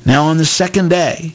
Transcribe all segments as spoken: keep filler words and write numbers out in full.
Now on the second day,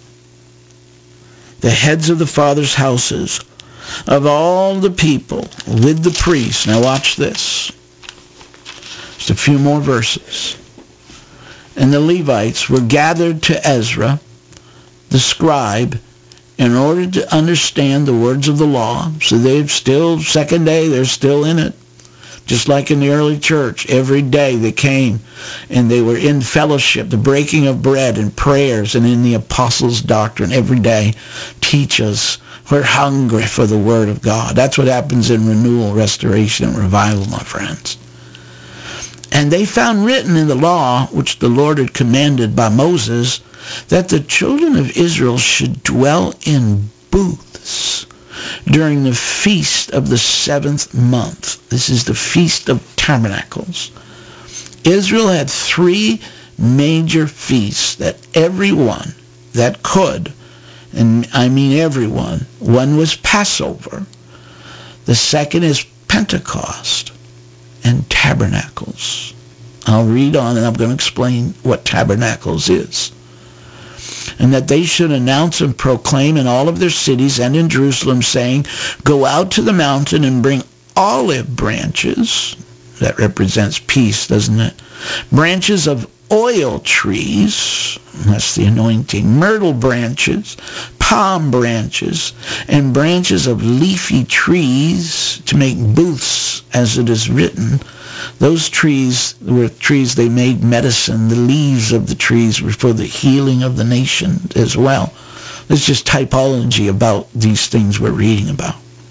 the heads of the fathers' houses of all the people with the priests. Now watch this. Just a few more verses. And the Levites were gathered to Ezra, the scribe, in order to understand the words of the law. So they're still, second day, they're still in it. Just like in the early church, every day they came and they were in fellowship, the breaking of bread and prayers, and in the apostles' doctrine every day. Teach us. We're hungry for the word of God. That's what happens in renewal, restoration, and revival, my friends. And they found written in the law, which the Lord had commanded by Moses, that the children of Israel should dwell in booths during the feast of the seventh month. This is the Feast of Tabernacles. Israel had three major feasts that everyone that could, and I mean everyone, one was Passover, the second is Pentecost, and Tabernacles. I'll read on and I'm going to explain what Tabernacles is. And that they should announce and proclaim in all of their cities and in Jerusalem, saying, go out to the mountain and bring olive branches. That represents peace, doesn't it? Branches of oil trees, that's the anointing, myrtle branches, palm branches, and branches of leafy trees to make booths, as it is written. Those trees were trees they made medicine. The leaves of the trees were for the healing of the nation as well. It's just typology about these things we're reading about.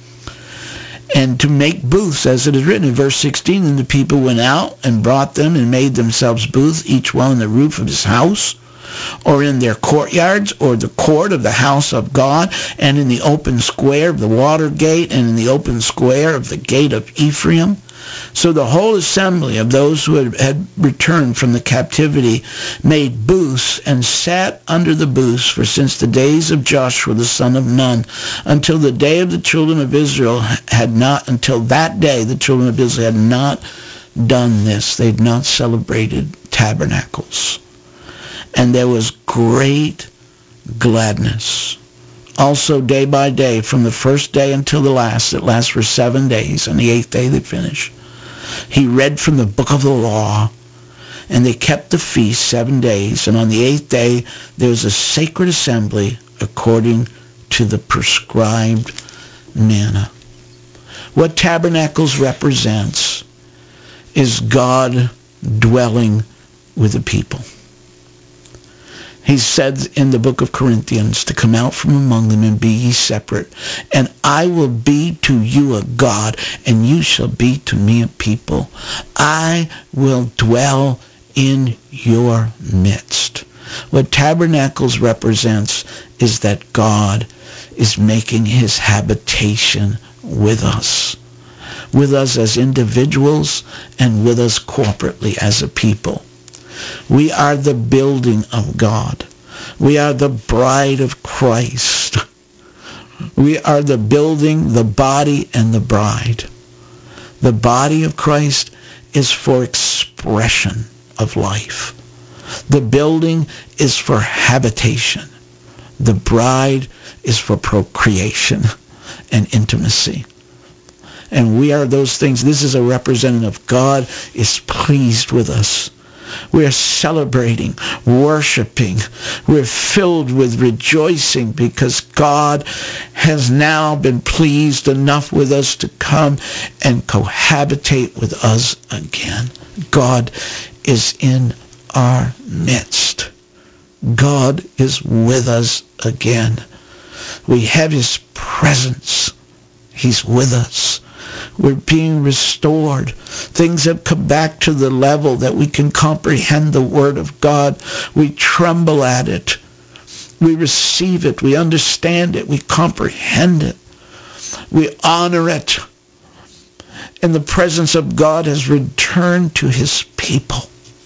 And to make booths, as it is written in verse sixteen, and the people went out and brought them and made themselves booths, each one on the roof of his house, or in their courtyards, or the court of the house of God, and in the open square of the water gate, and in the open square of the gate of Ephraim. So the whole assembly of those who had, had returned from the captivity made booths and sat under the booths for since the days of Joshua the son of Nun until the day of the children of Israel had not, until that day the children of Israel had not done this. They had not celebrated tabernacles. And there was great gladness. Also day by day, from the first day until the last, it lasts for seven days. On the eighth day they finished. He read from the book of the law, and they kept the feast seven days. And on the eighth day there was a sacred assembly according to the prescribed manner. What tabernacles represents is God dwelling with the people. He said in the book of Corinthians to come out from among them and be ye separate. And I will be to you a God, and you shall be to me a people. I will dwell in your midst. What tabernacles represents is that God is making his habitation with us. With us as individuals and with us corporately as a people. We are the building of God. We are the bride of Christ. We are the building, the body, and the bride. The body of Christ is for expression of life. The building is for habitation. The bride is for procreation and intimacy. And we are those things. This is a representative. God is pleased with us. We are celebrating, worshiping. We're filled with rejoicing because God has now been pleased enough with us to come and cohabitate with us again. God is in our midst. God is with us again. We have his presence. He's with us. We're being restored. Things have come back to the level that we can comprehend the Word of God. We tremble at it. We receive it. We understand it. We comprehend it. We honor it. And the presence of God has returned to his people.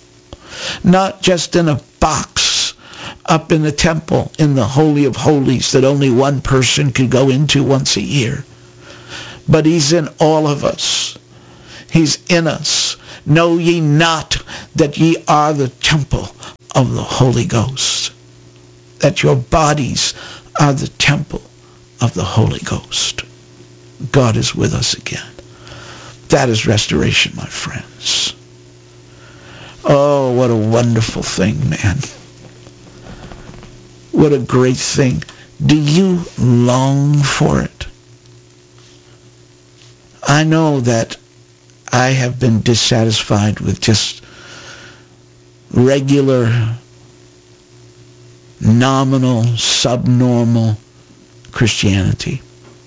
Not just in a box up in the temple, in the Holy of Holies that only one person could go into once a year. But he's in all of us. He's in us. Know ye not that ye are the temple of the Holy Ghost. That your bodies are the temple of the Holy Ghost. God is with us again. That is restoration, my friends. Oh, what a wonderful thing, man. What a great thing. Do you long for it? I know that I have been dissatisfied with just regular, nominal, subnormal Christianity.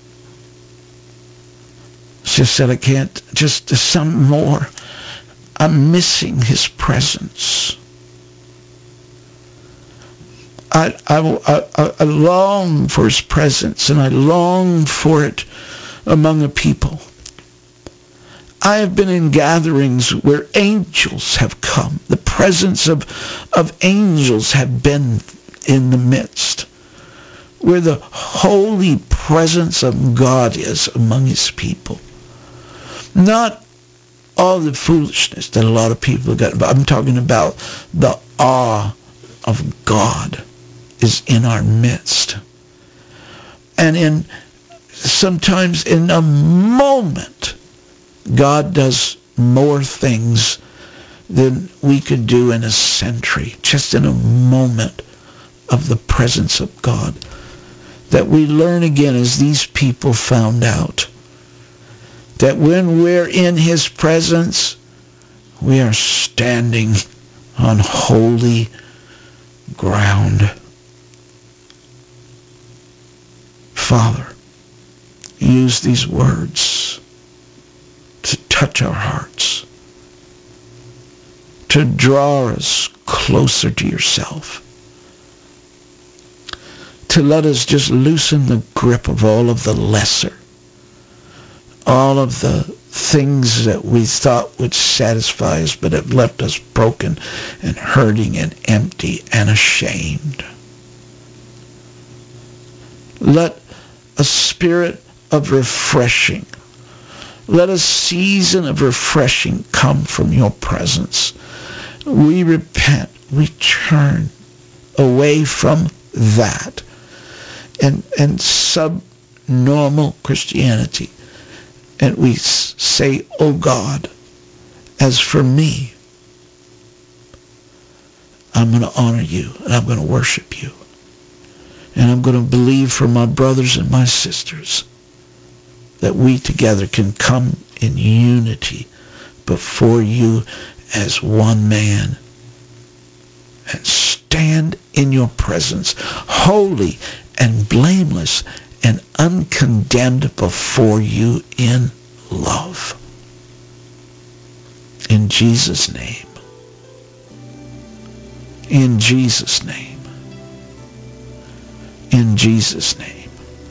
It's just that I can't, just there's something more. I'm missing his presence. I, I, I, I long for his presence, and I long for it among a people. I have been in gatherings where angels have come. The presence of, of angels have been in the midst, where the holy presence of God is among his people. Not all the foolishness that a lot of people got, but I'm talking about the awe of God is in our midst. And in sometimes in a moment, God does more things than we could do in a century, just in a moment of the presence of God. That we learn again, as these people found out, that when we're in his presence, we are standing on holy ground. Father, use these words to touch our hearts, to draw us closer to yourself, to let us just loosen the grip of all of the lesser, all of the things that we thought would satisfy us, but have left us broken and hurting and empty and ashamed. Let a spirit of refreshing, let a season of refreshing come from your presence. We repent, we turn away from that and, and subnormal Christianity. And we say, oh God, as for me, I'm going to honor you and I'm going to worship you. And I'm going to believe for my brothers and my sisters that we together can come in unity before you as one man and stand in your presence, holy and blameless and uncondemned before you in love. In Jesus' name. In Jesus' name. In Jesus' name.